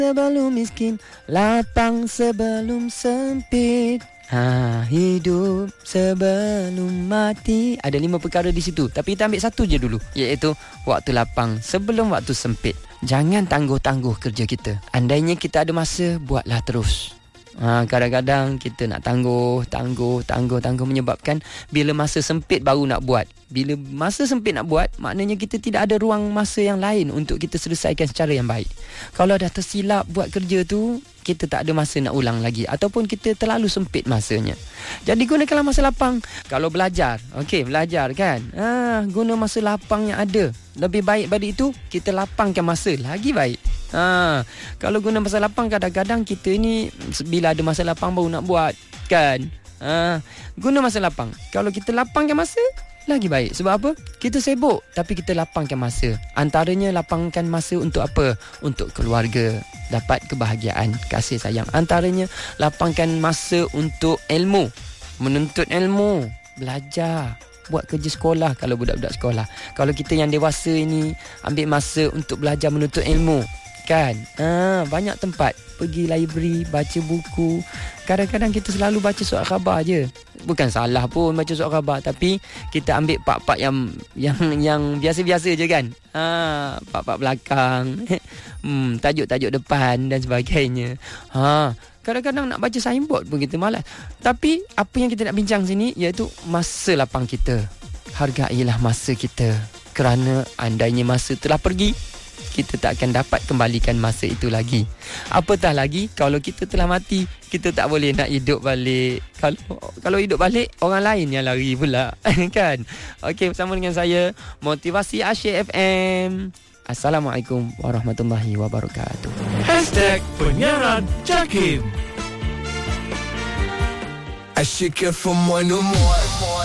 sebelum miskin, lapang sebelum sempit. Hidup sebelum mati. Ada 5 perkara di situ, tapi kita ambil satu je dulu, iaitu waktu lapang sebelum waktu sempit. Jangan tangguh-tangguh kerja kita. Andainya kita ada masa, buatlah terus. Kadang-kadang kita nak tangguh menyebabkan bila masa sempit baru nak buat. Bila masa sempit nak buat, maknanya kita tidak ada ruang masa yang lain untuk kita selesaikan secara yang baik. Kalau dah tersilap buat kerja tu, kita tak ada masa nak ulang lagi, ataupun kita terlalu sempit masanya. Jadi gunakanlah masa lapang. Kalau belajar, belajar kan, guna masa lapang yang ada. Lebih baik pada itu, kita lapangkan masa, lagi baik. Kalau guna masa lapang, kadang-kadang kita ni bila ada masa lapang baru nak buat kan. Guna masa lapang. Kalau kita lapangkan masa, lagi baik. Sebab apa? Kita sibuk, tapi kita lapangkan masa. Antaranya lapangkan masa untuk apa? Untuk keluarga, dapat kebahagiaan, kasih sayang. Antaranya lapangkan masa untuk ilmu, menuntut ilmu, belajar, buat kerja sekolah kalau budak-budak sekolah. Kalau kita yang dewasa ini, ambil masa untuk belajar menuntut ilmu kan. Banyak tempat, pergi library, baca buku. Kadang-kadang kita selalu baca surat khabar je. Bukan salah pun baca surat khabar, tapi kita ambil part-part yang biasa-biasa je kan. Part-part belakang, tajuk-tajuk depan dan sebagainya. Kadang-kadang nak baca signboard pun kita malas. Tapi apa yang kita nak bincang sini iaitu masa lapang kita. Hargailah masa kita, kerana andainya masa telah pergi, kita tak akan dapat kembalikan masa itu lagi. Apatah lagi kalau kita telah mati, kita tak boleh nak hidup balik. Kalau hidup balik, orang lain yang lari pula kan. Okey, bersama dengan saya Motivasi Asyik FM. Assalamualaikum warahmatullahi wabarakatuh. #Penyiaran Jakim. Asyik FM 101.